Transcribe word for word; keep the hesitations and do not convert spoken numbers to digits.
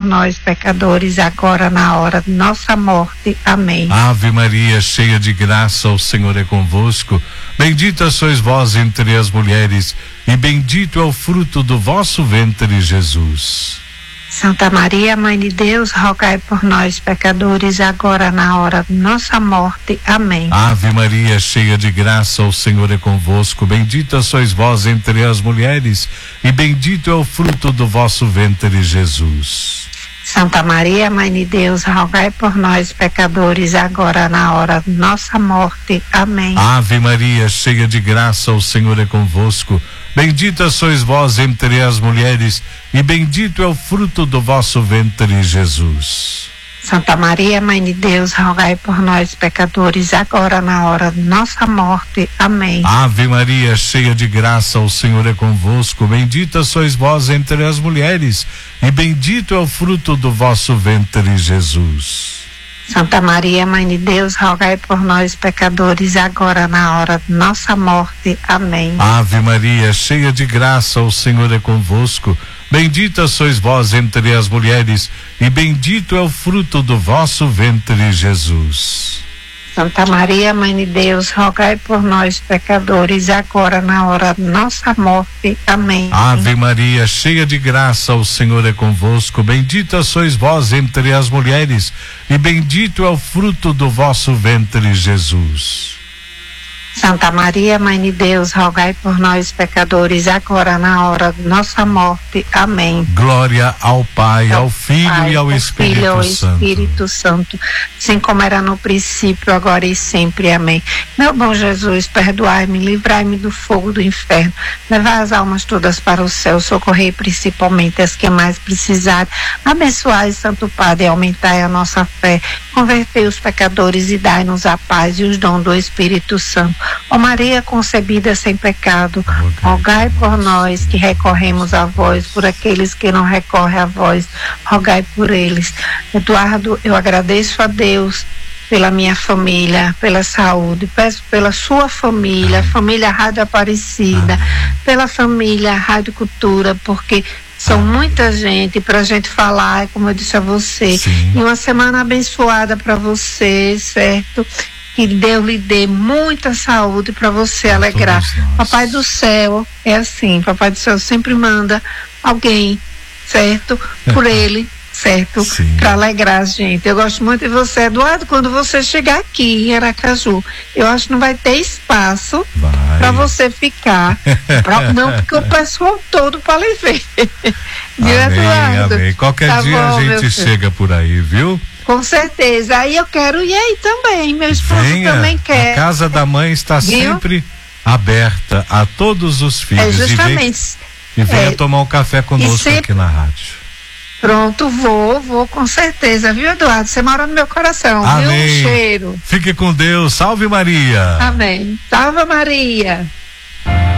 nós, pecadores, agora na hora de nossa morte. Amém. Ave Maria, cheia de graça, o Senhor é convosco. Bendita sois vós entre as mulheres, e bendito é o fruto do vosso ventre, Jesus. Santa Maria, Mãe de Deus, rogai por nós, pecadores, agora na hora de nossa morte. Amém. Ave Maria, cheia de graça, o Senhor é convosco. Bendita sois vós entre as mulheres, e bendito é o fruto do vosso ventre, Jesus. Santa Maria, Mãe de Deus, rogai por nós, pecadores, agora na hora de nossa morte. Amém. Ave Maria, cheia de graça, o Senhor é convosco. Bendita sois vós entre as mulheres, e bendito é o fruto do vosso ventre, Jesus. Santa Maria, Mãe de Deus, rogai por nós, pecadores, agora na hora de nossa morte. Amém. Ave Maria, cheia de graça, o Senhor é convosco. Bendita sois vós entre as mulheres, e bendito é o fruto do vosso ventre, Jesus. Santa Maria, Mãe de Deus, rogai por nós, pecadores, agora na hora de nossa morte. Amém. Ave Maria, cheia de graça, o Senhor é convosco. Bendita sois vós entre as mulheres, e bendito é o fruto do vosso ventre, Jesus. Santa Maria, Mãe de Deus, rogai por nós, pecadores, agora na hora de nossa morte. Amém. Ave Maria, cheia de graça, o Senhor é convosco. Bendita sois vós entre as mulheres, e bendito é o fruto do vosso ventre, Jesus. Santa Maria, Mãe de Deus, rogai por nós, pecadores, agora na hora de nossa morte. Amém. Glória ao Pai, ao Filho Pai, e ao ao Espírito Filho, ao Santo. Espírito Santo, assim como era no princípio, agora e sempre. Amém. Meu bom Jesus, perdoai-me, livrai-me do fogo do inferno, levai as almas todas para o céu, socorrei principalmente as que mais precisarem. Abençoai, Santo Padre, aumentai a nossa fé, convertei os pecadores e dai-nos a paz e os dons do Espírito Santo. Ó Maria concebida sem pecado, rogai por nós que recorremos a vós, por aqueles que não recorrem a vós, rogai por eles. Eduardo, eu agradeço a Deus pela minha família, pela saúde, peço pela sua família, família Rádio Aparecida, pela família Rádio Cultura, porque são muita gente para a gente falar, como eu disse a você. Sim. E uma semana abençoada para você, certo? Que Deus lhe dê muita saúde para você alegrar. Papai do céu é assim, Papai do céu sempre manda alguém, certo? Por ele, certo? Para alegrar a gente. Eu gosto muito de você, Eduardo, quando você chegar aqui em Aracaju, eu acho que não vai ter espaço para você ficar. Pra, não, porque o pessoal todo para lhe ver. Viu, amém, Eduardo? Amém. Qualquer tá dia bom, a gente chega por aí, viu? Com certeza. Aí eu quero ir aí também. Meu esposo Venha, também quer. A casa da mãe está Viu? sempre aberta a todos os filhos. É justamente. E venha é, tomar um café conosco sempre, aqui na rádio. Pronto, vou, vou com certeza, viu, Eduardo? Você mora no meu coração, amém. Viu? Um cheiro. Fique com Deus. Salve Maria. Amém. Salve Maria.